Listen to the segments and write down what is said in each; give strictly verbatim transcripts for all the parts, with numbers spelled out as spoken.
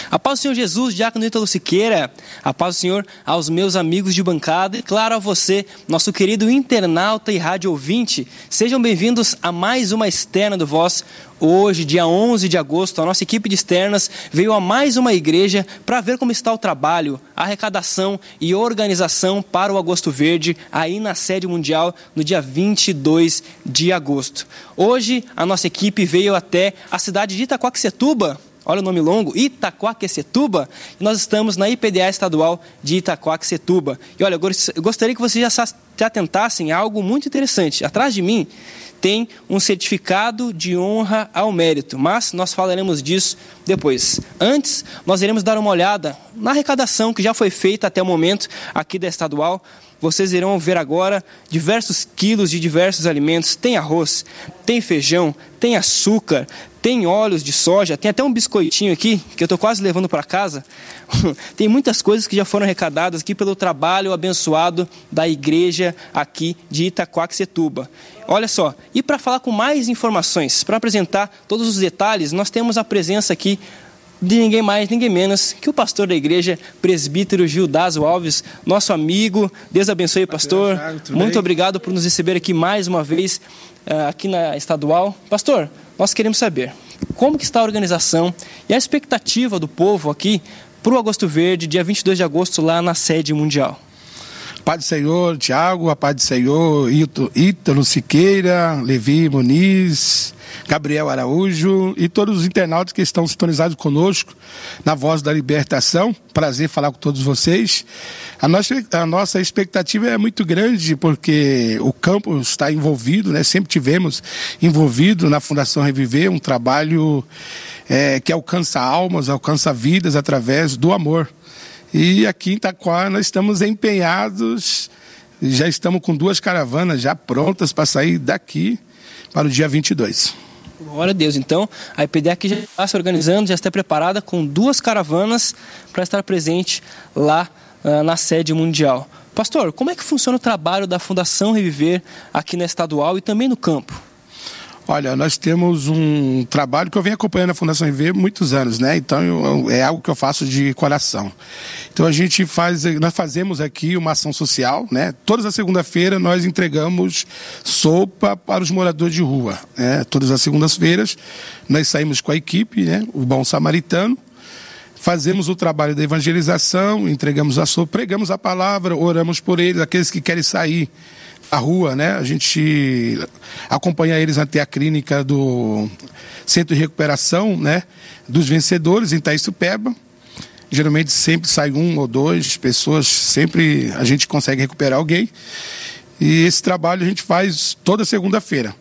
A paz do Senhor Jesus, diácono Ítalo Siqueira. A paz do Senhor aos meus amigos de bancada e, claro, a você, nosso querido internauta e rádio ouvinte. Sejam bem-vindos a mais uma externa do Voz. Hoje, dia onze de agosto, a nossa equipe de externas veio a mais uma igreja para ver como está o trabalho, a arrecadação e organização para o Agosto Verde, aí na sede mundial, no dia vinte e dois de agosto. Hoje, a nossa equipe veio até a cidade de Itaquaquecetuba. Olha o nome longo, Itaquaquecetuba. E nós estamos na I P D A estadual de Itaquaquecetuba. E olha, eu gostaria que vocês já se atentassem a algo muito interessante. Atrás de mim tem um certificado de honra ao mérito, mas nós falaremos disso depois. Antes, nós iremos dar uma olhada na arrecadação que já foi feita até o momento aqui da estadual. Vocês irão ver agora diversos quilos de diversos alimentos. Tem arroz, tem feijão, tem açúcar, tem óleos de soja, tem até um biscoitinho aqui, que eu estou quase levando para casa. Tem muitas coisas que já foram arrecadadas aqui pelo trabalho abençoado da igreja aqui de Itaquaquecetuba. Olha só, e para falar com mais informações, para apresentar todos os detalhes, nós temos a presença aqui de ninguém mais, ninguém menos que o pastor da igreja, presbítero Gildazo Alves, nosso amigo. Deus abençoe, pastor. Muito obrigado por nos receber aqui mais uma vez, aqui na estadual. Pastor, nós queremos saber como que está a organização e a expectativa do povo aqui para o Agosto Verde, dia vinte e dois de agosto, lá na sede mundial. Paz do Senhor, Tiago, a paz do Senhor, Ítalo Siqueira, Levi Muniz, Gabriel Araújo e todos os internautas que estão sintonizados conosco na Voz da Libertação. Prazer falar com todos vocês. A nossa, a nossa expectativa é muito grande porque o campo está envolvido, né? Sempre tivemos envolvido na Fundação Reviver, um trabalho é, que alcança almas, alcança vidas através do amor. E aqui em Itaquá nós estamos empenhados, já estamos com duas caravanas já prontas para sair daqui para o dia vinte e dois. Glória a Deus. Então, a I P D A aqui já está se organizando, já está preparada com duas caravanas para estar presente lá uh, na sede mundial. Pastor, como é que funciona o trabalho da Fundação Reviver aqui na estadual e também no campo? Olha, nós temos um trabalho que eu venho acompanhando a Fundação Reviver há muitos anos, né? Então eu, é algo que eu faço de coração. Então a gente faz, nós fazemos aqui uma ação social, né? Todas as segunda-feiras nós entregamos sopa para os moradores de rua, né? Todas as segundas-feiras nós saímos com a equipe, né? O Bom Samaritano. Fazemos o trabalho da evangelização, entregamos a sopa, pregamos a palavra, oramos por eles, aqueles que querem sair à rua, né? A gente acompanha eles até a clínica do Centro de Recuperação, né? Dos Vencedores, em Itaíçupeba. Geralmente sempre sai um ou duas pessoas, sempre a gente consegue recuperar alguém. E esse trabalho a gente faz toda segunda-feira.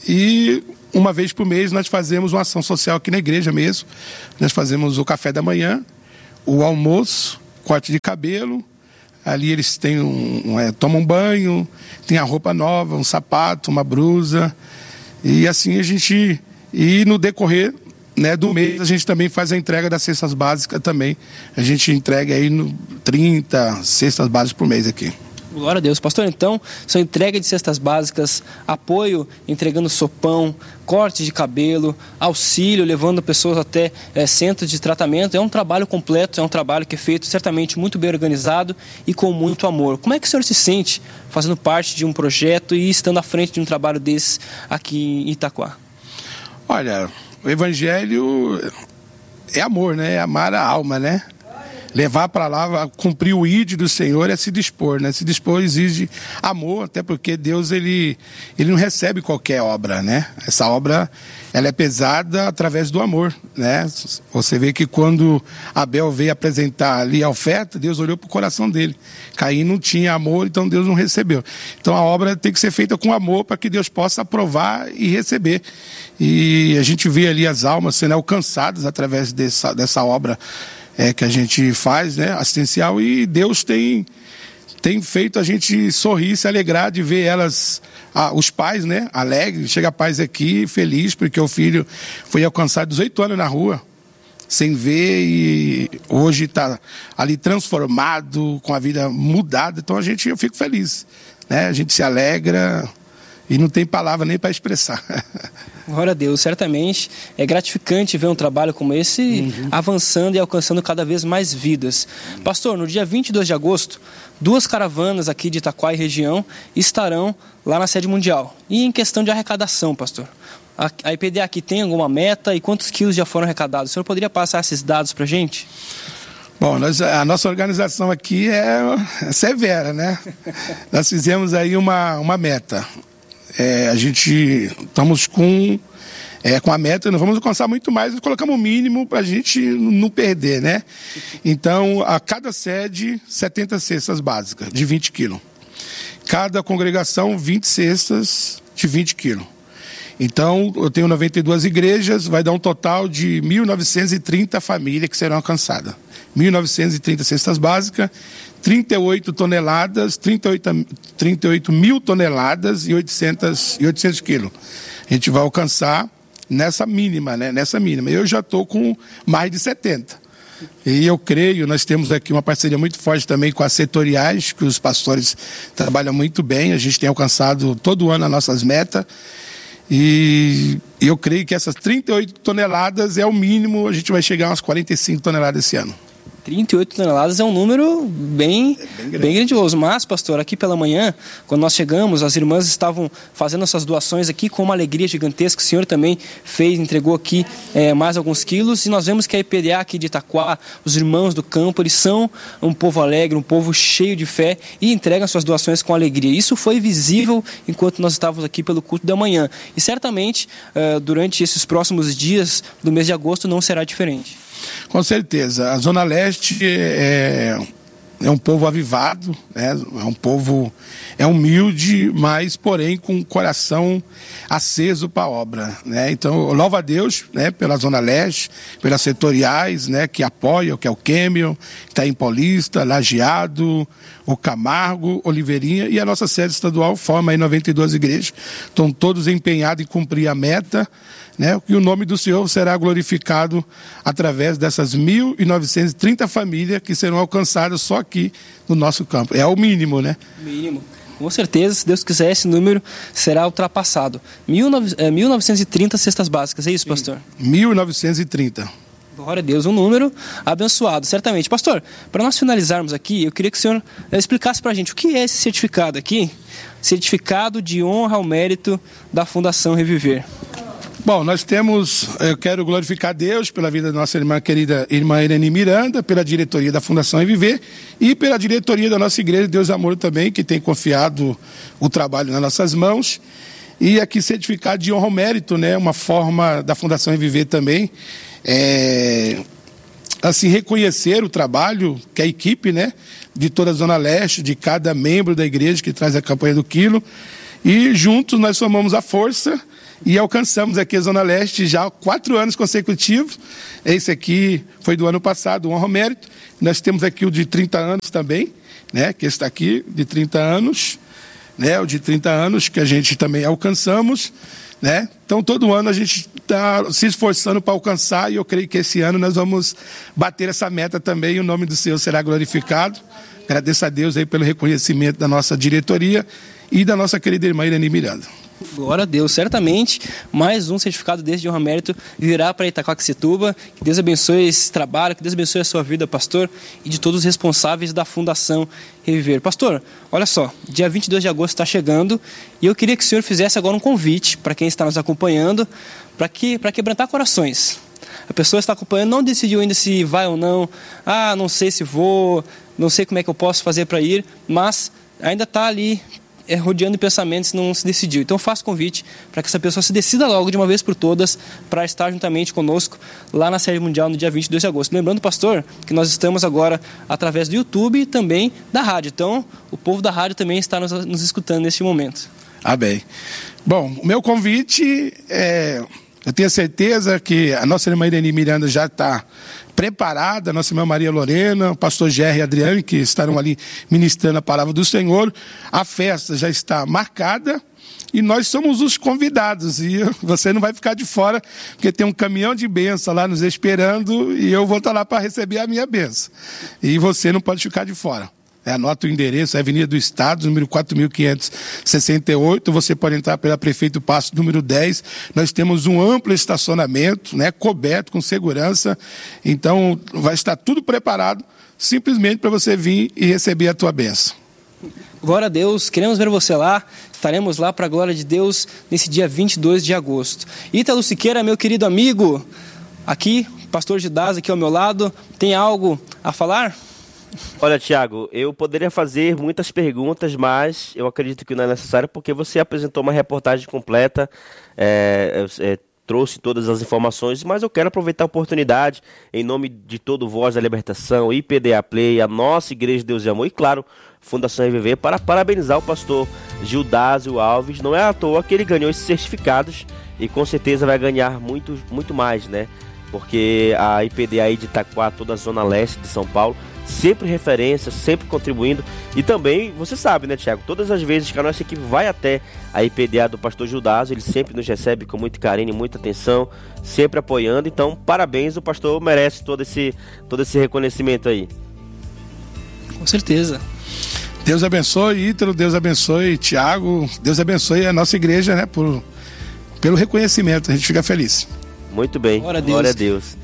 E uma vez por mês nós fazemos uma ação social aqui na igreja mesmo. Nós fazemos o café da manhã, o almoço, corte de cabelo. Ali eles têm um, um, é, tomam um banho, tem a roupa nova, um sapato, uma blusa. E assim a gente... E no decorrer, né, do mês a gente também faz a entrega das cestas básicas também. A gente entrega aí no trinta cestas básicas por mês aqui. Glória a Deus. Pastor, então, são entrega de cestas básicas, apoio entregando sopão, corte de cabelo, auxílio, levando pessoas até é, centros de tratamento. É um trabalho completo, é um trabalho que é feito certamente muito bem organizado e com muito amor. Como é que o senhor se sente fazendo parte de um projeto e estando à frente de um trabalho desse aqui em Itaquá? Olha, o evangelho é amor, né? É amar a alma, né? Levar para lá, cumprir o ide do Senhor é se dispor, né? Se dispor exige amor, até porque Deus, ele, ele não recebe qualquer obra, né? Essa obra, ela é pesada através do amor, né? Você vê que quando Abel veio apresentar ali a oferta, Deus olhou para o coração dele. Caim não tinha amor, então Deus não recebeu. Então a obra tem que ser feita com amor para que Deus possa aprovar e receber. E a gente vê ali as almas sendo alcançadas através dessa, dessa obra É, que a gente faz, né, assistencial, e Deus tem, tem feito a gente sorrir, se alegrar de ver elas, ah, os pais, né, alegres. Chega pais aqui feliz porque o filho foi alcançado dezoito anos na rua, sem ver, e hoje está ali transformado, com a vida mudada. Então a gente, eu fico feliz, né, a gente se alegra e não tem palavra nem para expressar. Glória a Deus, certamente é gratificante ver um trabalho como esse uhum. avançando e alcançando cada vez mais vidas. Pastor, no dia vinte e dois de agosto, duas caravanas aqui de Itaquá e região estarão lá na sede mundial. E em questão de arrecadação, pastor, a, a I P D A aqui tem alguma meta e quantos quilos já foram arrecadados? O senhor poderia passar esses dados para a gente? Bom, nós, a nossa organização aqui é severa, né? Nós fizemos aí uma, uma meta. É, a gente estamos com, é, com a meta, nós vamos alcançar muito mais, nós colocamos o mínimo para a gente não perder, né? Então, a cada sede, setenta cestas básicas, de vinte quilos. Cada congregação, vinte cestas de vinte quilos. Então, eu tenho noventa e duas igrejas, vai dar um total de mil novecentas e trinta famílias que serão alcançadas. mil novecentas e trinta cestas básicas, trinta e oito toneladas, trinta e oito, trinta e oito mil toneladas e oitocentos, e oitocentos quilos. A gente vai alcançar nessa mínima, né? Nessa mínima. Eu já estou com mais de setenta. E eu creio, nós temos aqui uma parceria muito forte também com as setoriais, que os pastores trabalham muito bem, a gente tem alcançado todo ano as nossas metas. E eu creio que essas trinta e oito toneladas é o mínimo, a gente vai chegar a umas quarenta e cinco toneladas esse ano. trinta e oito toneladas é um número bem, é bem, bem grandioso. Mas, pastor, aqui pela manhã, quando nós chegamos, as irmãs estavam fazendo essas doações aqui com uma alegria gigantesca. O senhor também fez, entregou aqui é, mais alguns quilos. E nós vemos que a I P D A aqui de Itaquá, os irmãos do campo, eles são um povo alegre, um povo cheio de fé e entregam suas doações com alegria. Isso foi visível enquanto nós estávamos aqui pelo culto da manhã. E certamente, uh, durante esses próximos dias do mês de agosto, não será diferente. Com certeza. A Zona Leste é, é um povo avivado, né? É um povo é humilde, mas, porém, com o coração aceso para a obra, né? Então, eu louvo a Deus, né, pela Zona Leste, pelas setoriais, né, que apoiam, que é o Quêmio, Itaim Paulista, Lajeado, o Camargo, Oliveirinha, e a nossa sede estadual forma aí noventa e duas igrejas. Estão todos empenhados em cumprir a meta, né? E o nome do Senhor será glorificado através dessas mil novecentas e trinta famílias que serão alcançadas só aqui no nosso campo. É o mínimo, né? Mínimo. Com certeza, se Deus quiser, esse número será ultrapassado. mil novecentas e trinta cestas básicas, é isso, pastor? mil novecentos e trinta. Glória a Deus, um número abençoado, certamente. Pastor, para nós finalizarmos aqui, eu queria que o senhor explicasse para a gente o que é esse certificado aqui, certificado de honra ao mérito da Fundação Reviver. Bom, nós temos, eu quero glorificar Deus pela vida da nossa irmã querida irmã Irene Miranda, pela diretoria da Fundação Reviver e pela diretoria da nossa igreja Deus Amor também, que tem confiado o trabalho nas nossas mãos. E aqui certificado de honra ao mérito, né, uma forma da Fundação Reviver também, é, assim, reconhecer o trabalho que a equipe, né, de toda a Zona Leste, de cada membro da igreja que traz a campanha do quilo, e juntos nós somamos a força e alcançamos aqui a Zona Leste já há quatro anos consecutivos. Esse aqui foi do ano passado, o honra ao mérito. Nós temos aqui o de trinta anos também, né, que está aqui, de trinta anos, né, o de trinta anos que a gente também alcançamos, né? Então, todo ano a gente está se esforçando para alcançar e eu creio que esse ano nós vamos bater essa meta também e o nome do Senhor será glorificado. Agradeço a Deus aí pelo reconhecimento da nossa diretoria e da nossa querida irmã Irene Miranda. Glória a Deus, certamente mais um certificado desse de honra mérito virá para Itaquaquecetuba. Que Deus abençoe esse trabalho, que Deus abençoe a sua vida, pastor, e de todos os responsáveis da Fundação Reviver. Pastor, olha só, dia vinte e dois de agosto está chegando e eu queria que o senhor fizesse agora um convite para quem está nos acompanhando, para que, para quebrantar corações. A pessoa está acompanhando, não decidiu ainda se vai ou não, ah, não sei se vou, não sei como é que eu posso fazer para ir, mas ainda está ali É, rodeando pensamentos, não se decidiu. Então faço convite para que essa pessoa se decida logo de uma vez por todas para estar juntamente conosco lá na Sede Mundial no dia vinte e dois de agosto. Lembrando, pastor, que nós estamos agora através do YouTube e também da rádio. Então o povo da rádio também está nos, nos escutando neste momento. Ah, bem. Bom, o meu convite é... Eu tenho certeza que a nossa irmã Irene Miranda já está preparada, a nossa irmã Maria Lorena, o pastor Gerry e Adriane, que estarão ali ministrando a palavra do Senhor. A festa já está marcada e nós somos os convidados. E você não vai ficar de fora, porque tem um caminhão de bênção lá nos esperando e eu vou estar lá para receber a minha bênção. E você não pode ficar de fora. Anota o endereço, é Avenida do Estado, número quatro mil quinhentos e sessenta e oito. Você pode entrar pela Prefeito Passo, número dez. Nós temos um amplo estacionamento, né, coberto, com segurança. Então, vai estar tudo preparado, simplesmente para você vir e receber a tua bênção. Glória a Deus, queremos ver você lá. Estaremos lá para a glória de Deus nesse dia vinte e dois de agosto. Ítalo Siqueira, meu querido amigo, aqui, pastor Judas aqui ao meu lado, tem algo a falar? Olha, Tiago, eu poderia fazer muitas perguntas, mas eu acredito que não é necessário, porque você apresentou uma reportagem completa, é, é, trouxe todas as informações, mas eu quero aproveitar a oportunidade, em nome de todo Voz da Libertação, I P D A Play, a nossa Igreja Deus e Amor, e claro, Fundação Reviver, para parabenizar o pastor Gildásio Alves. Não é à toa que ele ganhou esses certificados, e com certeza vai ganhar muito, muito mais, né? Porque a I P D A aí de Itaquá, toda a zona leste de São Paulo, sempre referência, sempre contribuindo. E também, você sabe, né, Tiago, todas as vezes que a nossa equipe vai até a I P D A do pastor Gildásio, ele sempre nos recebe com muito carinho, muita atenção, sempre apoiando. Então, parabéns, o pastor merece todo esse, todo esse reconhecimento aí. Com certeza. Deus abençoe, Ítalo, Deus abençoe, Tiago, Deus abençoe a nossa igreja, né, por, pelo reconhecimento, a gente fica feliz. Muito bem, glória a Deus. Glória a Deus.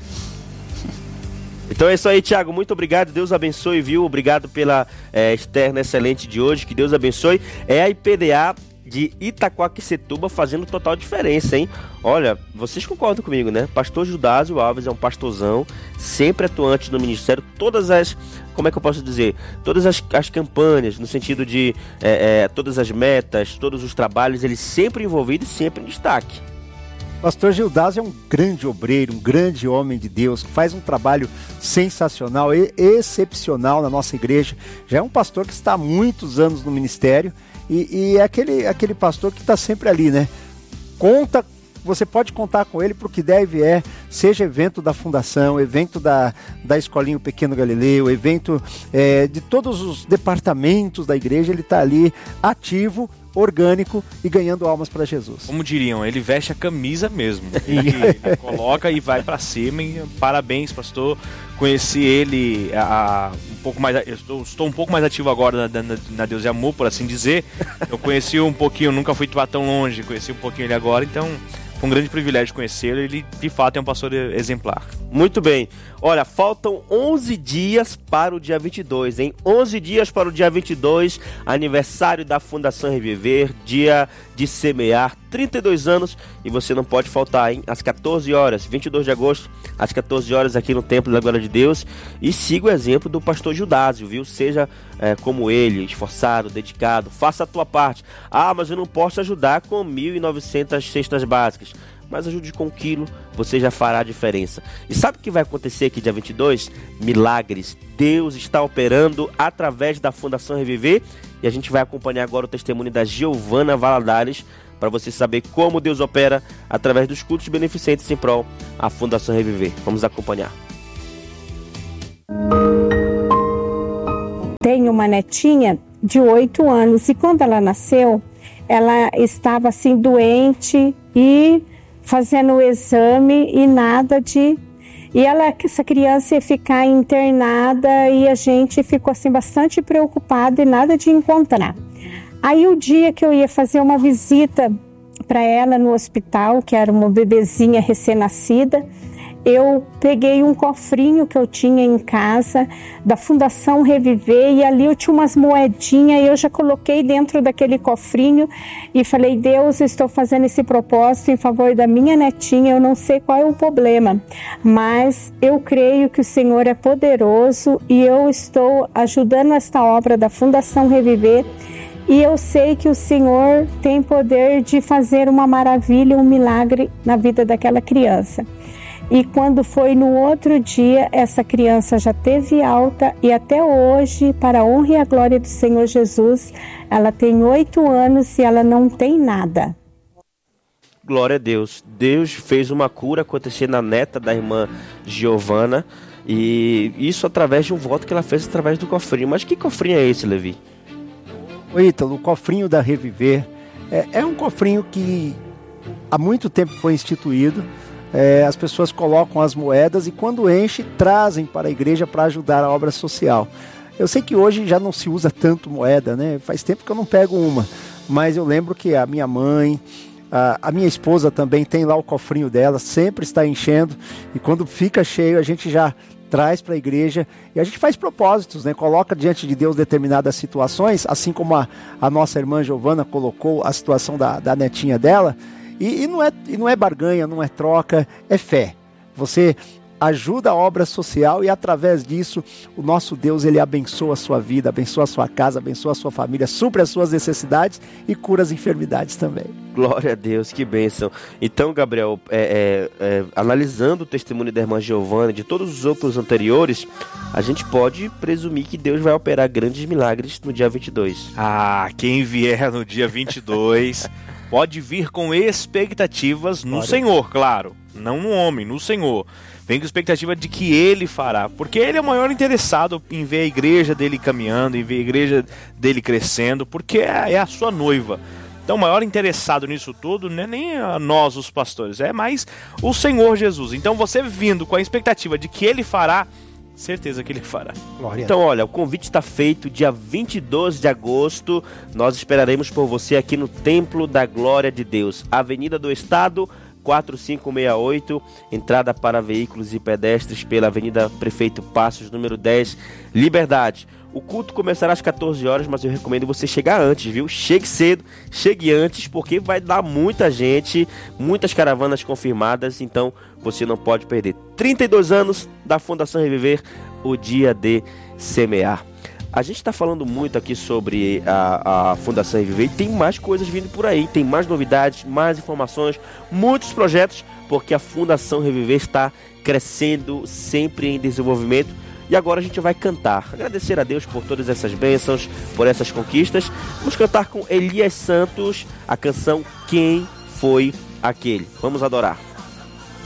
Então é isso aí, Tiago, muito obrigado, Deus abençoe, viu? Obrigado pela é, externa excelente de hoje, que Deus abençoe. É a I P D A de Itaquaquecetuba fazendo total diferença, hein? Olha, vocês concordam comigo, né? Pastor Gildásio Alves é um pastorzão, sempre atuante no ministério, todas as, como é que eu posso dizer? Todas as, as campanhas, no sentido de é, é, todas as metas, todos os trabalhos, ele sempre envolvido e sempre em destaque. Pastor Gildásio é um grande obreiro, um grande homem de Deus, que faz um trabalho sensacional e excepcional na nossa igreja. Já é um pastor que está há muitos anos no ministério e, e é aquele, aquele pastor que está sempre ali, né? Conta, você pode contar com ele para o que deve é, seja evento da fundação, evento da, da Escolinha Pequeno Galileu, evento é, de todos os departamentos da igreja, ele está ali ativo, orgânico e ganhando almas para Jesus. Como diriam, ele veste a camisa mesmo. Ele, ele coloca e vai para cima. E parabéns, pastor. Conheci ele a, um pouco mais. Eu estou, estou um pouco mais ativo agora na, na, na Deus e Amor, por assim dizer. Eu conheci um pouquinho, nunca fui tão longe, conheci um pouquinho ele agora, então foi um grande privilégio conhecê-lo. Ele de fato é um pastor exemplar. Muito bem. Olha, faltam onze dias para o dia vinte e dois, hein? onze dias para o dia vinte e dois, aniversário da Fundação Reviver, dia de semear, trinta e dois anos, e você não pode faltar, hein? Às quatorze horas, vinte e dois de agosto, às quatorze horas aqui no Templo da Glória de Deus, e siga o exemplo do pastor Gildásio, viu? Seja é, como ele, esforçado, dedicado, faça a tua parte. Ah, mas eu não posso ajudar com mil e novecentas cestas básicas. Mas ajude com um quilo, você já fará a diferença. E sabe o que vai acontecer aqui dia vinte e dois? Milagres. Deus está operando através da Fundação Reviver. E a gente vai acompanhar agora o testemunho da Giovana Valadares, para você saber como Deus opera através dos cultos beneficentes em prol à Fundação Reviver. Vamos acompanhar. Tenho uma netinha de oito anos e quando ela nasceu, ela estava assim doente e fazendo o exame e nada de... E ela, essa criança ia ficar internada e a gente ficou assim bastante preocupado e nada de encontrar. Aí o dia que eu ia fazer uma visita para ela no hospital, que era uma bebezinha recém-nascida, eu peguei um cofrinho que eu tinha em casa da Fundação Reviver e ali eu tinha umas moedinhas e eu já coloquei dentro daquele cofrinho e falei, Deus, eu estou fazendo esse propósito em favor da minha netinha, eu não sei qual é o problema, mas eu creio que o Senhor é poderoso e eu estou ajudando esta obra da Fundação Reviver e eu sei que o Senhor tem poder de fazer uma maravilha, um milagre na vida daquela criança. E quando foi no outro dia, essa criança já teve alta e até hoje, para a honra e a glória do Senhor Jesus, ela tem oito anos e ela não tem nada. Glória a Deus. Deus fez uma cura acontecer na neta da irmã Giovana e isso através de um voto que ela fez através do cofrinho. Mas que cofrinho é esse, Levi? Ô Ítalo, o cofrinho da Reviver é, é um cofrinho que há muito tempo foi instituído. É, as pessoas colocam as moedas e quando enche, trazem para a igreja para ajudar a obra social. Eu sei que hoje já não se usa tanto moeda, né? Faz tempo que eu não pego uma, mas eu lembro que a minha mãe, a, a minha esposa também tem lá o cofrinho dela, sempre está enchendo, e quando fica cheio a gente já traz para a igreja, e a gente faz propósitos, né? Coloca diante de Deus determinadas situações, assim como a, a nossa irmã Giovana colocou a situação da, da netinha dela, e, e, não é, e não é barganha, não é troca, é fé. Você ajuda a obra social e através disso o nosso Deus, ele abençoa a sua vida, abençoa a sua casa, abençoa a sua família, supre as suas necessidades e cura as enfermidades também. Glória a Deus, que bênção. Então, Gabriel, é, é, é, analisando o testemunho da irmã Giovana e de todos os outros anteriores, a gente pode presumir que Deus vai operar grandes milagres no dia vinte e dois. Ah, quem vier no dia vinte e dois pode vir com expectativas no Glória. Senhor, claro. Não no homem, no Senhor. Vem com expectativa de que Ele fará. Porque Ele é o maior interessado em ver a igreja dele caminhando, em ver a igreja dele crescendo, porque é a sua noiva. Então o maior interessado nisso tudo não é nem a nós, os pastores, é mais o Senhor Jesus. Então você vindo com a expectativa de que Ele fará, certeza que Ele fará. Glória. Então, olha, o convite está feito, dia vinte e dois de agosto, nós esperaremos por você aqui no Templo da Glória de Deus, Avenida do Estado, quatro cinco seis oito, entrada para veículos e pedestres pela Avenida Prefeito Passos, número dez, Liberdade. O culto começará às quatorze horas, mas eu recomendo você chegar antes, viu? Chegue cedo, chegue antes, porque vai dar muita gente, muitas caravanas confirmadas, então você não pode perder. trinta e dois anos da Fundação Reviver, o dia de semear. A gente está falando muito aqui sobre a, a Fundação Reviver e tem mais coisas vindo por aí, tem mais novidades, mais informações, muitos projetos, porque a Fundação Reviver está crescendo, sempre em desenvolvimento. E agora a gente vai cantar, agradecer a Deus por todas essas bênçãos, por essas conquistas. Vamos cantar com Elias Santos a canção Quem Foi Aquele. Vamos adorar.